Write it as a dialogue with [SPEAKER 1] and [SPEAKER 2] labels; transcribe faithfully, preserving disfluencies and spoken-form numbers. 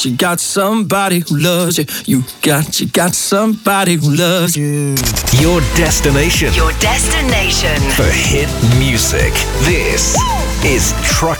[SPEAKER 1] got, you got somebody who loves you. You got, you got somebody who loves you.
[SPEAKER 2] Your destination.
[SPEAKER 3] Your destination
[SPEAKER 2] for hit music. This is Truck